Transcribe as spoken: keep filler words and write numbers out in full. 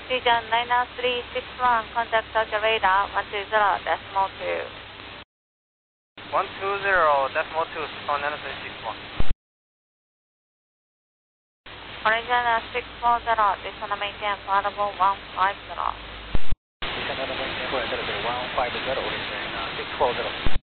Region nine nine three six one, contact Tokyo radar one two zero decimal two. one two zero decimal two, nine nine three six one. Horizon six four zero, descend and maintain flight level one five zero. Descend and maintain flight level one five zero, Horizon six four zero.